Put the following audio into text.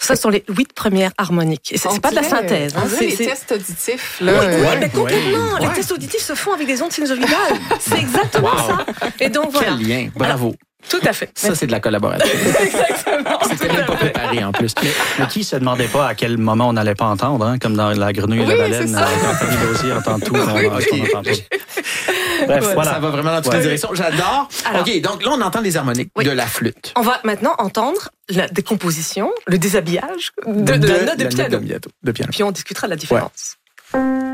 ça sur les 8 premières harmoniques. Et c'est pas de la synthèse. Hein, c'est les tests auditifs. Là, mais complètement. Les tests auditifs se font avec des ondes sinusoïdales. C'est exactement ça. Et donc, voilà. Quel lien. Bravo. Tout à fait. Ça, c'est de la collaboration. Exactement. C'était même pas préparé en plus. Mais qui se demandait pas à quel moment on n'allait pas entendre, hein, comme dans La Grenouille et la Baleine, quand Fanny Lausier entend tout, on n'entend pas. Bref, voilà. Ça va vraiment dans toutes les directions. J'adore. Alors, OK, donc là, on entend les harmoniques de la flûte. On va maintenant entendre la décomposition, le déshabillage de la note de piano. De piano. Puis on discutera de la différence.